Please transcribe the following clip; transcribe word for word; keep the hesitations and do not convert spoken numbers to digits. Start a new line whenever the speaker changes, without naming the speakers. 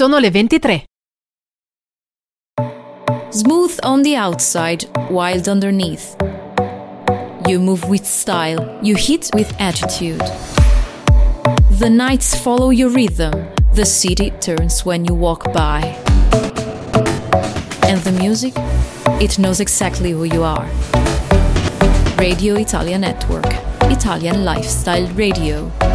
Sono le ventitré.
Smooth on the outside, wild underneath. You move with style, you hit with attitude. The nights follow your rhythm, the city turns when you walk by. And the music, it knows exactly who you are. Radio Italia Network, Italian Lifestyle Radio.